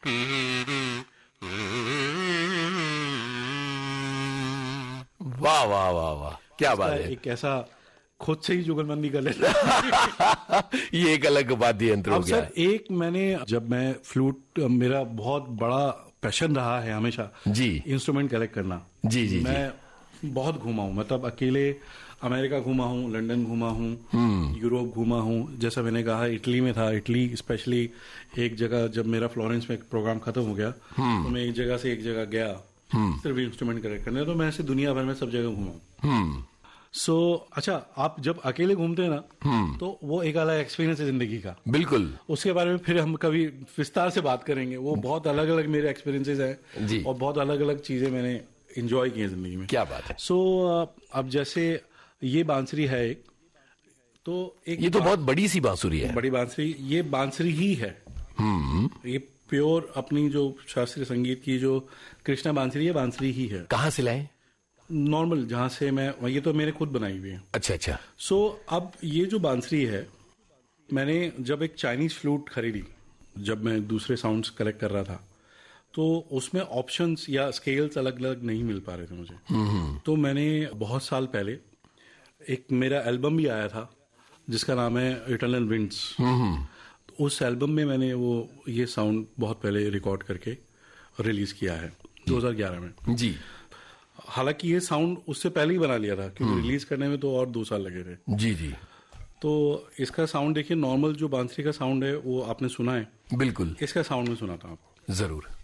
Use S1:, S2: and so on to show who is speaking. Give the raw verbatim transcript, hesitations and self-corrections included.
S1: वाह वाह वाह वाह, क्या बात है।
S2: एक ऐसा खुद से ही जुगलबंदी कर लेता
S1: ये एक अलग वाद्य यंत्र हो गया।
S2: सर एक मैंने जब मैं फ्लूट, मेरा बहुत बड़ा पैशन रहा है हमेशा
S1: जी
S2: इंस्ट्रूमेंट कलेक्ट करना।
S1: जी जी
S2: मैं जी. बहुत घूमा हूँ, मतलब अकेले अमेरिका घूमा हूँ, लंदन घूमा हूँ, यूरोप घूमा हूँ। जैसा मैंने कहा इटली में था, इटली स्पेशली एक जगह जब मेरा फ्लोरेंस में प्रोग्राम खत्म हो गया तो मैं एक जगह से एक जगह गया सिर्फ इंस्ट्रूमेंट कलेक्ट करने। तो मैं ऐसे दुनिया भर में सब जगह घूमा हूँ। सो so, अच्छा, आप जब अकेले घूमते हैं ना तो वो एक अलग एक्सपीरियंस है जिंदगी का।
S1: बिल्कुल, उसके
S2: बारे में फिर हम कभी विस्तार से बात करेंगे। वो बहुत अलग अलग मेरे एक्सपीरियंसेस हैं
S1: जी,
S2: और बहुत अलग अलग चीजें मैंने एंजॉय की हैं जिंदगी में।
S1: क्या बात है।
S2: सो so, अब जैसे ये बांसुरी है एक, तो एक
S1: ये तो बहुत बड़ी सी बांसुरी है।
S2: बड़ी बांसुरी, ये बांसुरी ही है। ये प्योर अपनी जो शास्त्रीय संगीत की जो कृष्णा बांसुरी है, बांसुरी ही है।
S1: कहाँ से लाए?
S2: नॉर्मल जहां से मैं, ये तो मैंने खुद बनाई हुई है।
S1: अच्छा अच्छा।
S2: सो so, अब ये जो बांसुरी है, मैंने जब एक चाइनीज फ्लूट खरीदी, जब मैं दूसरे साउंड्स कलेक्ट कर रहा था, तो उसमें ऑप्शंस या स्केल्स अलग अलग नहीं मिल पा रहे थे मुझे। तो मैंने बहुत साल पहले एक मेरा एल्बम भी आया था जिसका नाम है इटर्नल विंड्स। तो उस एल्बम में मैंने वो ये साउंड बहुत पहले रिकॉर्ड करके रिलीज किया है दो हज़ार ग्यारह में
S1: जी।
S2: हालांकि ये साउंड उससे पहले ही बना लिया था क्योंकि रिलीज करने में तो और दो साल लगे थे।
S1: जी जी।
S2: तो इसका साउंड देखिए, नॉर्मल जो बांसुरी का साउंड है वो आपने सुना है,
S1: बिल्कुल,
S2: इसका साउंड में सुना था आपको
S1: जरूर।